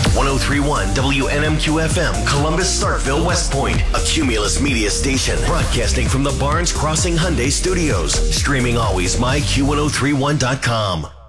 1031 WNMQ FM, Columbus, Starkville, West Point, a Cumulus media station, broadcasting from the Barnes Crossing Hyundai Studios. Streaming always, myQ1031.com.